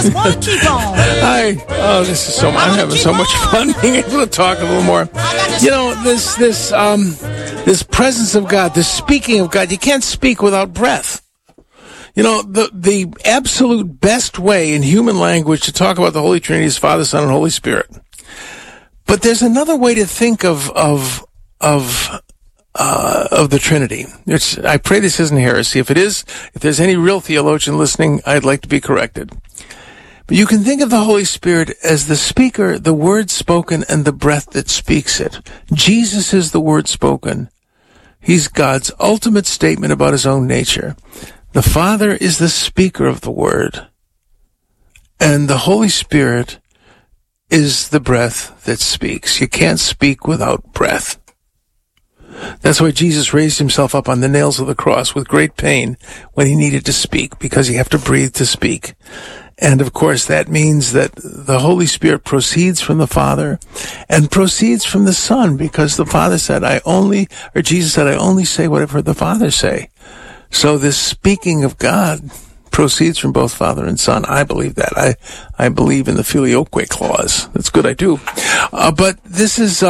Keep on. This is so much. I'm having so much fun being able to talk a little more. You know, this presence of God, this speaking of God, you can't speak without breath. You know, the absolute best way in human language to talk about the Holy Trinity is Father, Son, and Holy Spirit. But there's another way to think of the Trinity. I pray this isn't heresy. If it is, if there's any real theologian listening, I'd like to be corrected. But you can think of the Holy Spirit as the speaker, the word spoken, and the breath that speaks it. Jesus is the word spoken. He's God's ultimate statement about his own nature. The Father is the speaker of the word. And the Holy Spirit is the breath that speaks. You can't speak without breath. That's why Jesus raised himself up on the nails of the cross with great pain when he needed to speak, because you have to breathe to speak. And of course, that means that the Holy Spirit proceeds from the Father and proceeds from the Son, because the Father said, Jesus said, I only say what I've heard the Father say. So this speaking of God proceeds from both Father and Son. I believe that. I believe in the filioque clause. That's good, I do. But this is,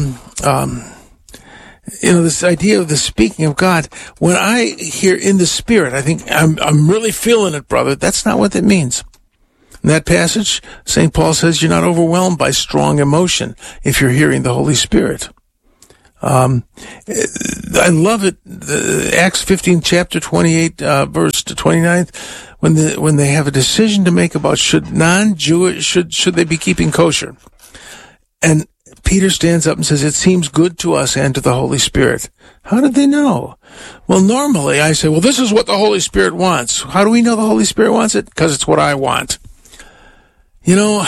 this idea of the speaking of God. When I hear in the Spirit, I think I'm really feeling it, brother. That's not what that means. In that passage, St. Paul says you're not overwhelmed by strong emotion if you're hearing the Holy Spirit. I love it. Acts 15, chapter 28, verse 29, when they have a decision to make about should they be keeping kosher. And Peter stands up and says, it seems good to us and to the Holy Spirit. How did they know? Well, normally I say, well, this is what the Holy Spirit wants. How do we know the Holy Spirit wants it? Because it's what I want. You know,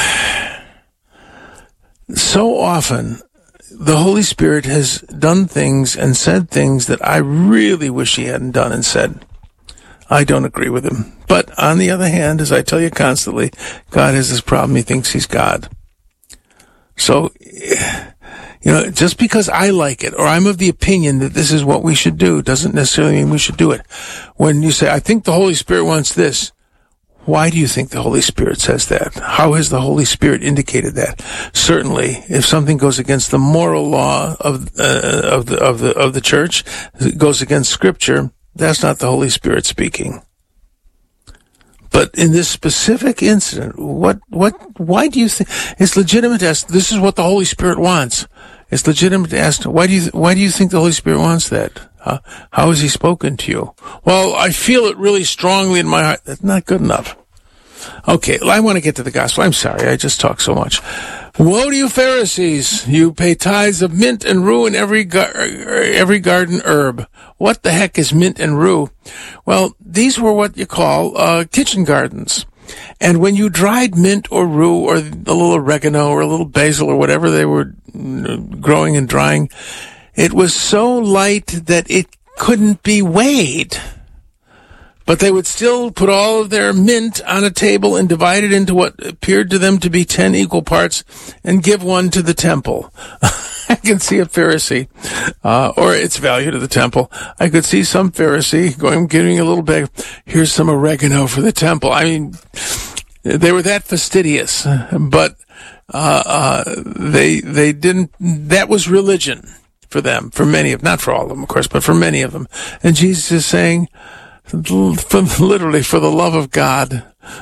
so often the Holy Spirit has done things and said things that I really wish he hadn't done and said. I don't agree with him. But on the other hand, as I tell you constantly, God has this problem. He thinks he's God. So, just because I like it or I'm of the opinion that this is what we should do doesn't necessarily mean we should do it. When you say, I think the Holy Spirit wants this, why do you think the Holy Spirit says that? How has the Holy Spirit indicated that? Certainly, if something goes against the moral law of the church, it goes against Scripture, that's not the Holy Spirit speaking. But in this specific incident, why do you think it's legitimate to ask? This is what the Holy Spirit wants. It's legitimate to ask, why do you think the Holy Spirit wants that? How has he spoken to you? Well, I feel it really strongly in my heart. That's not good enough. Okay, I want to get to the gospel. I'm sorry, I just talk so much. Woe to you, Pharisees! You pay tithes of mint and rue and every garden herb. What the heck is mint and rue? Well, these were what you call kitchen gardens. And when you dried mint or rue or a little oregano or a little basil or whatever they were growing and drying, it was so light that it couldn't be weighed. But they would still put all of their mint on a table and divide it into what appeared to them to be 10 equal parts and give one to the temple. I can see a Pharisee, or its value to the temple. I could see some Pharisee giving a little bit, here's some oregano for the temple. I mean, they were that fastidious, but they didn't, that was religion for them, for many of them, not for all of them, of course, but for many of them. And Jesus is saying, literally, for the love of God,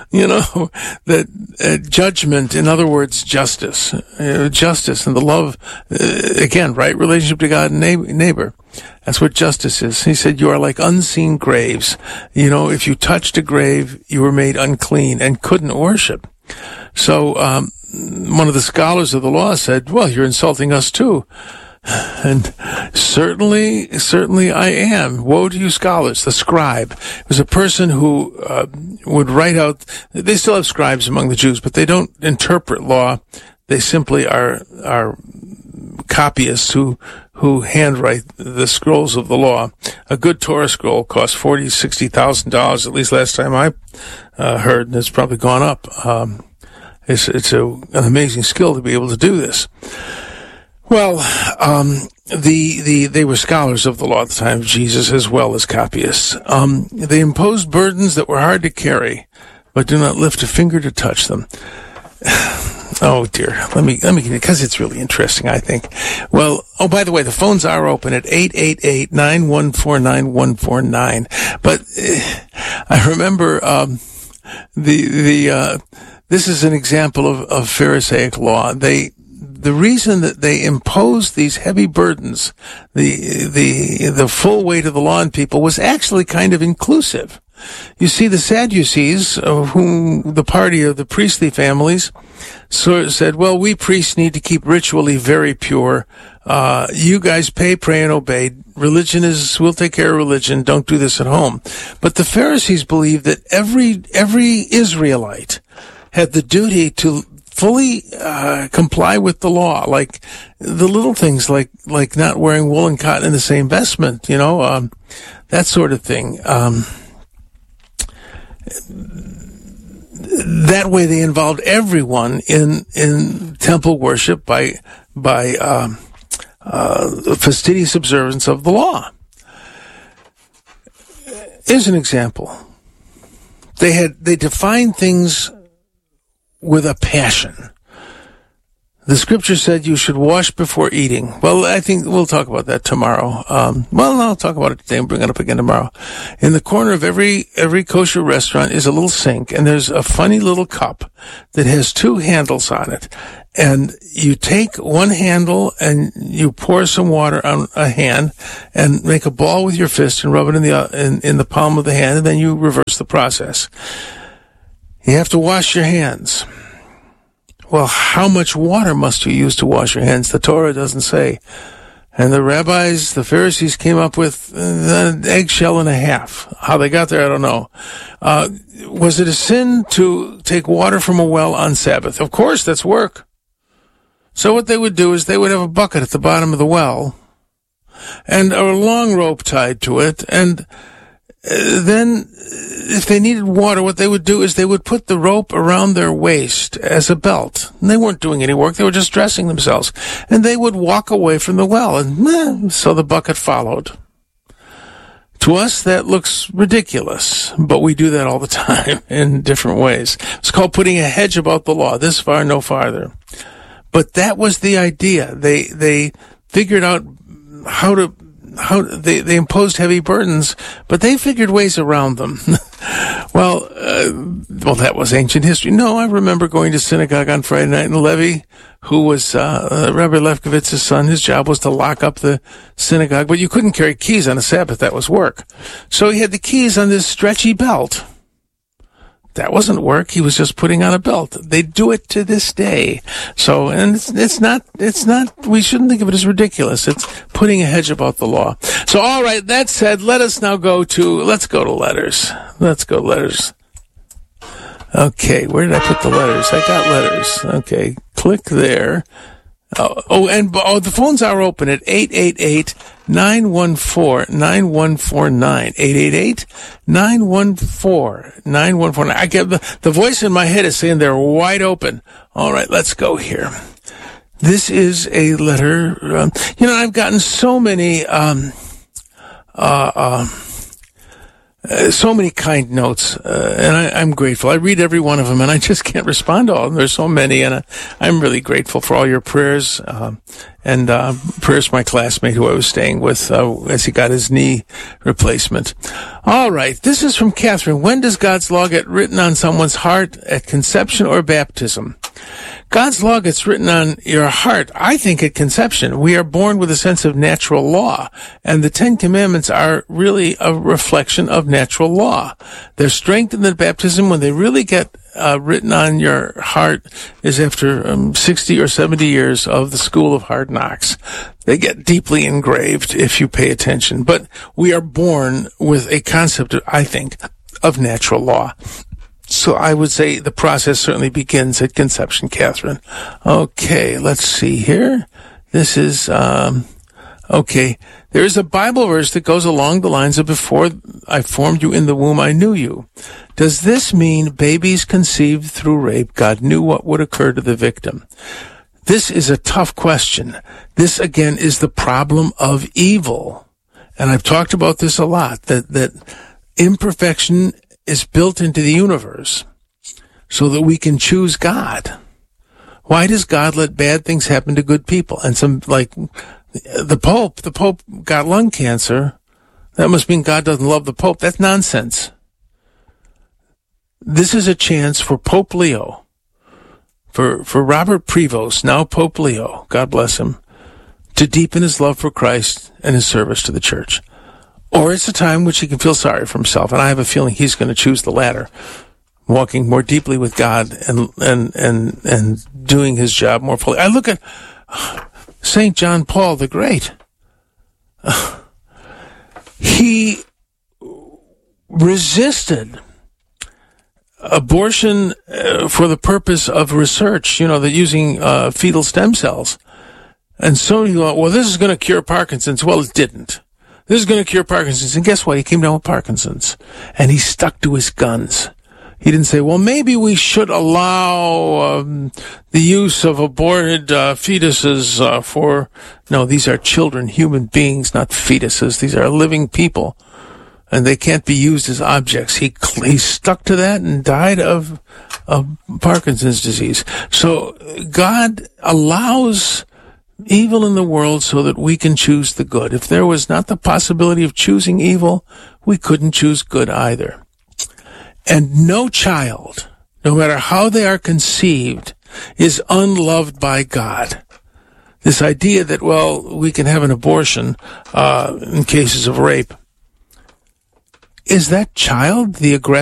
that judgment, in other words, justice and the love, again, right relationship to God and neighbor. That's what justice is. He said, you are like unseen graves. If you touched a grave, you were made unclean and couldn't worship. So, one of the scholars of the law said, well, you're insulting us too. And certainly I am. Woe to you scholars. The scribe was a person who would write out, they still have scribes among the Jews, but they don't interpret law. They simply are copyists who handwrite the scrolls of the law. A good Torah scroll costs $40,000-$60,000, at least last time I heard, and it's probably gone up. It's an amazing skill to be able to do this. Well, they were scholars of the law at the time of Jesus as well as copyists. They imposed burdens that were hard to carry. but do not lift a finger to touch them. Oh dear. Let me, because it's really interesting, I think. Well, oh, by the way, the phones are open at 888-914-9149. But I remember, this is an example of Pharisaic law. The reason that they imposed these heavy burdens, the full weight of the law on people, was actually kind of inclusive. You see, the Sadducees, of whom the party of the priestly families, sort of said, well, we priests need to keep ritually very pure. You guys pay, pray, and obey. We'll take care of religion. Don't do this at home. But the Pharisees believed that every Israelite had the duty to fully comply with the law, like the little things, like not wearing wool and cotton in the same vestment, that sort of thing. That way, they involved everyone in temple worship by fastidious observance of the law. Here's an example. They defined things with a passion. The scripture said you should wash before eating. Well, I think we'll talk about that tomorrow. I'll talk about it today and bring it up again tomorrow. In the corner of every kosher restaurant is a little sink, and there's a funny little cup that has two handles on it. And you take one handle and you pour some water on a hand and make a ball with your fist and rub it in the palm of the hand, and then you reverse the process. You have to wash your hands. Well, how much water must you use to wash your hands? The Torah doesn't say. And the rabbis, the Pharisees, came up with an eggshell and a half. How they got there, I don't know. Was it a sin to take water from a well on Sabbath? Of course, that's work. So what they would do is they would have a bucket at the bottom of the well and a long rope tied to it, and then if they needed water, what they would do is they would put the rope around their waist as a belt. And they weren't doing any work. They were just dressing themselves. And they would walk away from the well, and so the bucket followed. To us, that looks ridiculous, but we do that all the time in different ways. It's called putting a hedge about the law, this far, no farther. But that was the idea. They figured out they imposed heavy burdens, but they figured ways around them. Well, that was ancient history. No, I remember going to synagogue on Friday night, and Levi, who was Rabbi Lefkovitz's son, his job was to lock up the synagogue, but you couldn't carry keys on a Sabbath. That was work. So he had the keys on this stretchy belt. That wasn't work. He was just putting on a belt. They do it to this day. So, and it's not, we shouldn't think of it as ridiculous. It's putting a hedge about the law. So, all right, that said, let's go to letters. Let's go letters. Okay, where did I put the letters? I got letters. Okay, click there. The phones are open at 888-914-9149. 888-914-9149. I get the voice in my head is saying they're wide open. All right, let's go here. This is a letter. I've gotten so many, so many kind notes, and I'm grateful. I read every one of them, and I just can't respond to all of them. There's so many, and I'm really grateful for all your prayers, and prayers for my classmate who I was staying with as he got his knee replacement. All right, this is from Catherine. When does God's law get written on someone's heart, at conception or baptism? God's law gets written on your heart, I think, at conception. We are born with a sense of natural law, and the Ten Commandments are really a reflection of natural law. They're strengthened in baptism. When they really get written on your heart is after 60 or 70 years of the school of hard knocks. They get deeply engraved if you pay attention. But we are born with a concept, I think, of natural law. So I would say the process certainly begins at conception, Catherine. Okay, let's see here. This is, okay. There is a Bible verse that goes along the lines of before I formed you in the womb, I knew you. Does this mean babies conceived through rape, God knew what would occur to the victim? This is a tough question. This, again, is the problem of evil. And I've talked about this a lot, that imperfection is built into the universe. so that we can choose God. Why does God let bad things happen to good people? And some, like the Pope got lung cancer. That must mean God doesn't love the Pope. That's nonsense. This is a chance for Pope Leo, for Robert Prevost, now Pope Leo, God bless him, to deepen his love for Christ and his service to the church. Or it's a time which he can feel sorry for himself, and I have a feeling he's going to choose the latter, walking more deeply with God and doing his job more fully. I look at St. John Paul the Great. He resisted abortion for the purpose of research, that using fetal stem cells. And so he thought, well, this is going to cure Parkinson's. Well, it didn't. This is going to cure Parkinson's. And guess what? He came down with Parkinson's. And he stuck to his guns. He didn't say, well, maybe we should allow the use of aborted fetuses No, these are children, human beings, not fetuses. These are living people, and they can't be used as objects. He stuck to that and died of Parkinson's disease. So God allows evil in the world so that we can choose the good. If there was not the possibility of choosing evil, we couldn't choose good either. And no child, no matter how they are conceived, is unloved by God. This idea that, well, we can have an abortion in cases of rape. Is that child the aggressor?